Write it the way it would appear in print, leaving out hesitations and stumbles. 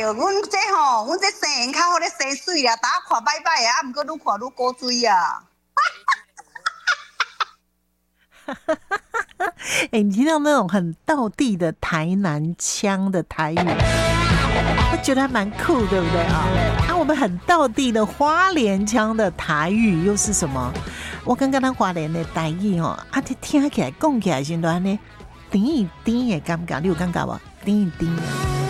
哟，阮这生缘较好咧生水啦，大家看歹歹啊，毋过愈看愈古锥啊。 你听到那种很道地的台南腔的台语，我觉得还蛮酷，对不对啊？我们很道地的花莲腔的台语又是什么？我刚刚咱花莲的台语听起来讲起来是安尼甜甜的感觉，你有感觉无？甜甜。